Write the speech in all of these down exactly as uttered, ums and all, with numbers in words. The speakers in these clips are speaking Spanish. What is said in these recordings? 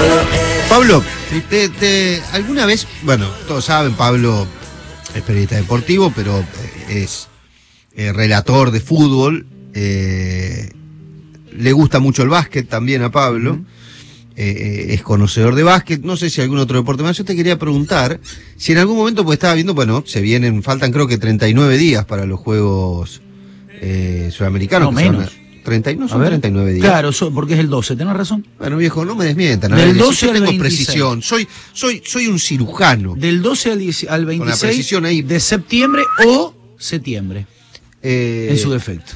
Pablo, te, te, ¿alguna vez, bueno, todos saben, Pablo es periodista deportivo, pero es eh, relator de fútbol, eh, le gusta mucho el básquet también a Pablo, uh-huh. eh, es conocedor de básquet, no sé si algún otro deporte más. Yo te quería preguntar si en algún momento, pues estaba viendo, bueno, se vienen, faltan creo que treinta y nueve días para los Juegos eh, Sudamericanos. No, que menos. Son, treinta, no son treinta y nueve días. Claro, so, porque es el doce, tenés razón. Bueno, viejo, no me desmientan. A Del ver, doce yo al tengo veintiséis. Precisión, soy, soy, soy un cirujano. Del doce al, diez, al veintiséis Con la precisión ahí. De septiembre o septiembre, eh, en su defecto.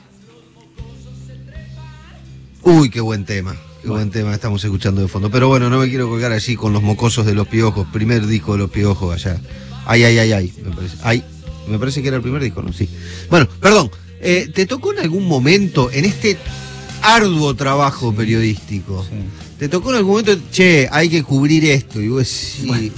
Uy, qué buen tema. Qué bueno. buen tema estamos escuchando de fondo. Pero bueno, no me quiero colgar así con los mocosos de Los Piojos. Primer disco de Los Piojos allá. Ay, ay, ay, ay. Me parece, ay, me parece que era el primer disco, ¿no? Sí. Bueno, perdón. Eh, ¿Te tocó en algún momento, en este arduo trabajo periodístico, sí. te tocó en algún momento, che, hay que cubrir esto? Y vos sí, bueno.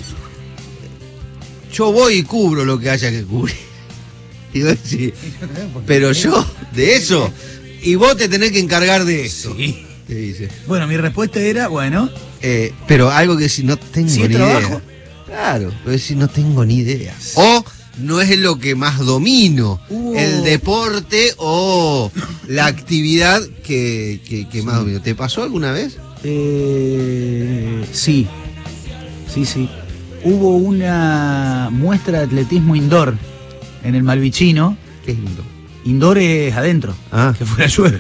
Yo voy y cubro lo que haya que cubrir. Y vos sí, pero yo, de eso, y vos te tenés que encargar de eso. Sí. ¿Qué dice? Bueno, mi respuesta era, bueno. Eh, pero algo que si no tengo ¿sí ni trabajo? idea. Claro, pero si no tengo ni idea. Sí. O no es lo que más domino, uh. el deporte o la actividad que, que, que más sí. domino. ¿Te pasó alguna vez? Eh, sí, sí, sí. Hubo una muestra de atletismo indoor en el Malvicino. ¿Qué es indoor? Indoor es adentro, ah. que fuera llueve.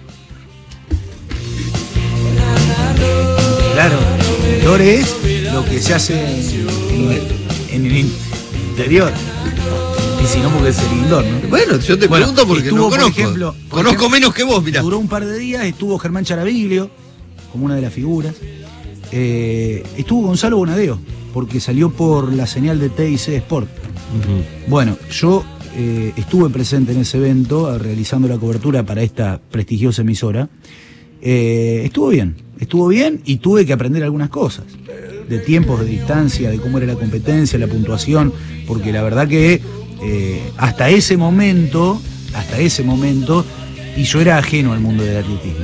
Claro, indoor es lo que se hace en el, en el interior. Y si no, porque es el indoor, ¿no? Bueno, yo te bueno, pregunto porque estuvo, no conozco. Por ejemplo, por conozco ejemplo, menos que vos, mirá. Duró un par de días, estuvo Germán Charaviglio, como una de las figuras. Eh, estuvo Gonzalo Bonadeo, porque salió por la señal de T I C Sport. Uh-huh. Bueno, yo eh, estuve presente en ese evento, realizando la cobertura para esta prestigiosa emisora. Eh, estuvo bien, estuvo bien y tuve que aprender algunas cosas. De tiempos, de distancia, de cómo era la competencia, la puntuación, porque la verdad que eh, hasta ese momento, hasta ese momento, y yo era ajeno al mundo del atletismo.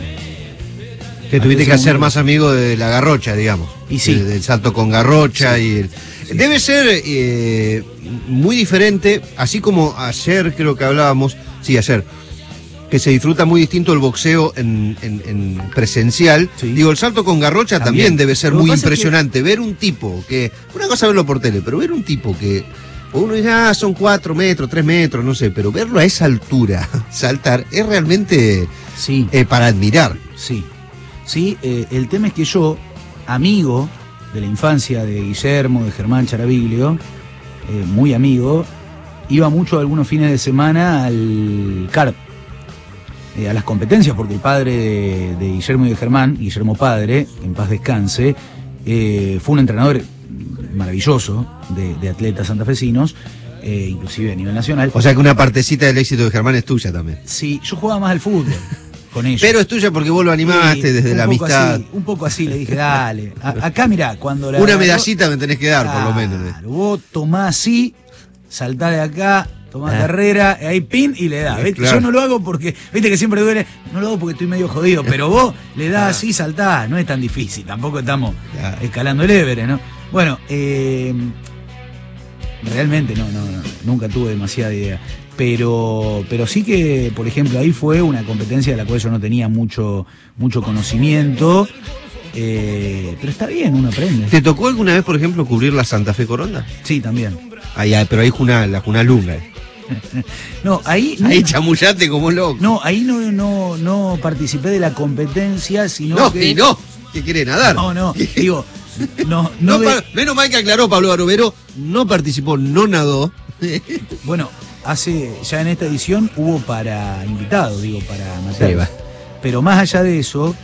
Te tuviste que hacer más amigo de la garrocha, digamos. Y sí. Del, del salto con garrocha sí. y el... sí. Debe ser eh, muy diferente, así como ayer creo que hablábamos, sí, ayer, que se disfruta muy distinto el boxeo en, en, en presencial. Sí. Digo, el salto con garrocha también, también debe ser muy impresionante. Que... Ver un tipo que... Una cosa verlo por tele, pero ver un tipo que... Uno dice, ah, son cuatro metros, tres metros, no sé, pero verlo a esa altura, saltar, es realmente sí. eh, para admirar. Sí, sí, eh, el tema es que yo, amigo de la infancia de Guillermo, de Germán Charaviglio, eh, muy amigo, iba mucho algunos fines de semana al C A R P, eh, a las competencias, porque el padre de, de Guillermo y de Germán, Guillermo padre, en paz descanse, eh, fue un entrenador maravilloso de, de atletas santafesinos, eh, inclusive a nivel nacional. O sea que una partecita del éxito de Germán es tuya también. Sí, yo jugaba más al fútbol con ellos. Pero es tuya porque vos lo animaste sí, desde la amistad. Así, un poco así, le dije, dale. A, acá mirá, cuando la... Una medallita me tenés que dar, claro, por lo menos. Vos tomás así, saltá de acá, tomás ah. carrera, ahí pin y le das. ¿Viste? Claro. Yo no lo hago porque, viste que siempre duele, no lo hago porque estoy medio jodido, pero vos le das ah. así, saltá, no es tan difícil, tampoco estamos ah. escalando el Everest, ¿no? Bueno, eh, realmente no, no, no, nunca tuve demasiada idea. Pero, pero sí que, por ejemplo, ahí fue una competencia de la cual yo no tenía mucho, mucho conocimiento. Eh, pero está bien, uno aprende. ¿Te tocó alguna vez, por ejemplo, cubrir la Santa Fe Coronda? Sí, también. Ahí, pero ahí Juná, la Juná Lunga. No, ahí... Ahí no, chamullate como loco. No, ahí no, no, no participé de la competencia, sino no, que... No, ¿qué quiere nadar? No, no, digo... No, no, no de... Menos mal que aclaró Pablo Barovero, no participó, no nadó. Bueno, hace ya en esta edición hubo para invitados, digo, para amateurs. Sí, pero más allá de eso,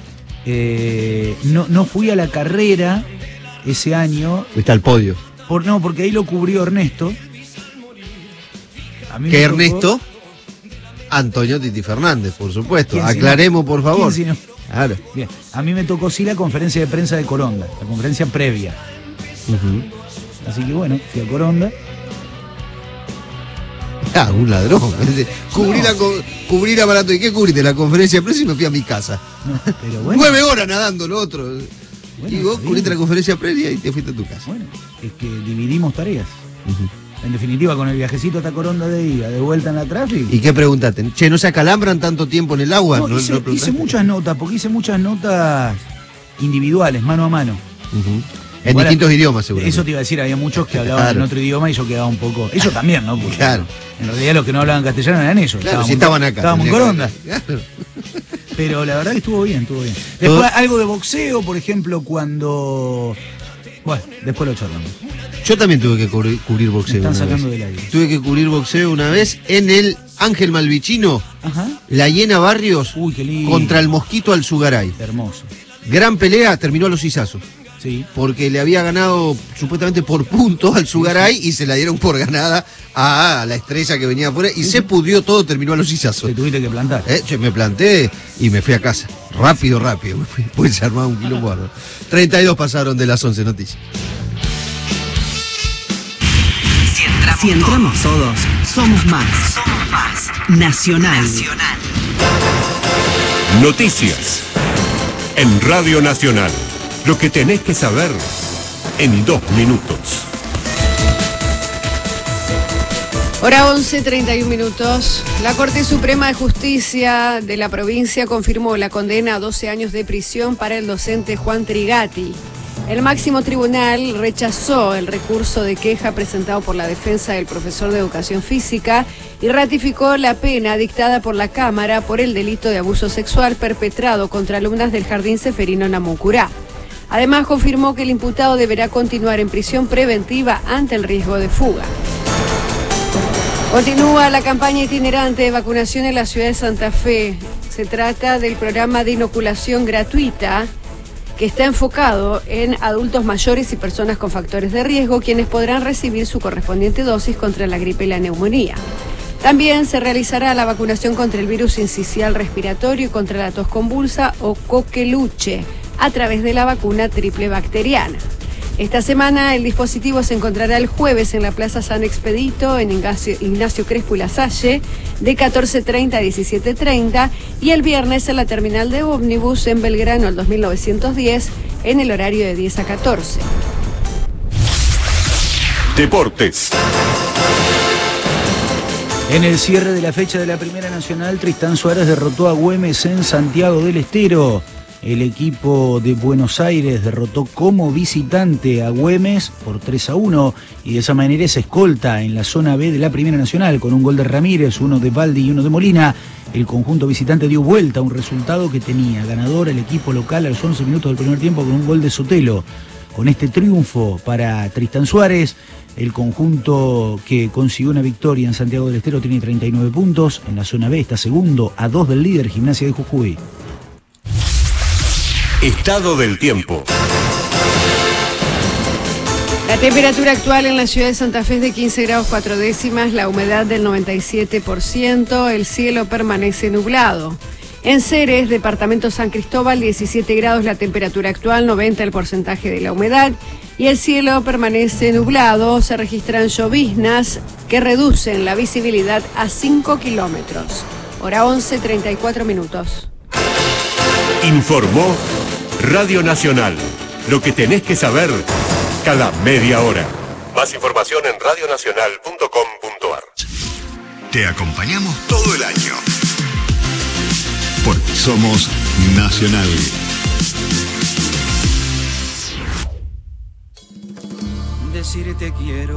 eh, no, no fui a la carrera ese año. Fuiste al podio. Por, no, porque ahí lo cubrió Ernesto. A mí ¿Qué Ernesto? Antonio Titi Fernández, por supuesto. Aclaremos, por favor. ¿Quién, si no? Claro. Bien. A mí me tocó sí la conferencia de prensa de Coronda, la conferencia previa. Uh-huh. Así que bueno, fui a Coronda. Ah, un ladrón. Cubrí, no. la, cubrí la barato. ¿Y qué cubriste? La conferencia de prensa y me fui a mi casa. No, pero bueno. Nueve horas nadando lo otro. Bueno, y vos está cubriste bien. la conferencia previa y te fuiste a tu casa. Bueno, es que dividimos tareas. Ujú. En definitiva, con el viajecito hasta Coronda de ida, de vuelta en la tráfico. ¿Y qué preguntaste? Che, ¿no se acalambran tanto tiempo en el agua? No, ¿No, hice, no hice preguntaste? muchas notas, porque hice muchas notas individuales, mano a mano. Ujú. En Igual, distintos idiomas, seguro. Eso te iba a decir, había muchos que hablaban Claro. en otro idioma y yo quedaba un poco. Ellos también, ¿no? Porque Claro. en realidad los que no hablaban castellano eran ellos. Claro, Estábamos si en- estaban acá. Estábamos en tendría que- Coronda. Claro. Pero la verdad que estuvo bien, estuvo bien. Todo- Después algo de boxeo, por ejemplo, cuando. Bueno, después lo charlamos. Yo también tuve que cubrir, cubrir boxeo. Me están una sacando vez. del aire. Tuve que cubrir boxeo una vez en el Ángel Malvicino, Ajá. la Hiena Barrios Uy, qué lindo. contra el Mosquito Alzugaray. Hermoso. Gran pelea, terminó a los sisazos. Sí. Porque le había ganado supuestamente por puntos al Sugaray y se la dieron por ganada a la estrella que venía afuera y se pudrió todo, terminó a los sisazos. Te tuviste que plantar. Eh, yo me planté y me fui a casa. Rápido, rápido. Me fui, pues se armaba un quilombo bárbaro. treinta y dos pasaron de las once noticias. Si entramos, si entramos todos, somos más. Somos más. Nacional. Nacional. Noticias. En Radio Nacional. Lo que tenés que saber en dos minutos. Hora once, treinta y un minutos. La Corte Suprema de Justicia de la provincia confirmó la condena a doce años de prisión para el docente Juan Trigatti. El máximo tribunal rechazó el recurso de queja presentado por la defensa del profesor de educación física y ratificó la pena dictada por la Cámara por el delito de abuso sexual perpetrado contra alumnas del Jardín Seferino Namuncurá. Además, confirmó que el imputado deberá continuar en prisión preventiva ante el riesgo de fuga. Continúa la campaña itinerante de vacunación en la ciudad de Santa Fe. Se trata del programa de inoculación gratuita que está enfocado en adultos mayores y personas con factores de riesgo, quienes podrán recibir su correspondiente dosis contra la gripe y la neumonía. También se realizará la vacunación contra el virus sincicial respiratorio y contra la tos convulsa o coqueluche a través de la vacuna triple bacteriana. Esta semana el dispositivo se encontrará el jueves en la Plaza San Expedito, en Ignacio, Ignacio Crespo y Lasalle, de catorce treinta a diecisiete treinta, y el viernes en la terminal de ómnibus en Belgrano al dos mil novecientos diez, en el horario de diez a catorce. Deportes. En el cierre de la fecha de la Primera Nacional, Tristán Suárez derrotó a Güemes en Santiago del Estero. El equipo de Buenos Aires derrotó como visitante a Güemes por tres a uno y de esa manera se escolta en la zona B de la Primera Nacional con un gol de Ramírez, uno de Baldi y uno de Molina. El conjunto visitante dio vuelta a un resultado que tenía ganador el equipo local a los once minutos del primer tiempo con un gol de Sotelo. Con este triunfo para Tristán Suárez, el conjunto que consiguió una victoria en Santiago del Estero tiene treinta y nueve puntos. En la zona B está segundo a dos del líder Gimnasia de Jujuy. Estado del tiempo. La temperatura actual en la ciudad de Santa Fe es de quince grados cuatro décimas, la humedad del noventa y siete por ciento, el cielo permanece nublado. En Ceres, departamento San Cristóbal, diecisiete grados la temperatura actual, noventa el porcentaje de la humedad y el cielo permanece nublado. Se registran lloviznas que reducen la visibilidad a cinco kilómetros. Hora once, treinta y cuatro minutos. Informó Radio Nacional. Lo que tenés que saber cada media hora. Más información en radio nacional punto com punto ar. Te acompañamos todo el año. Porque somos Nacional. Decirte quiero.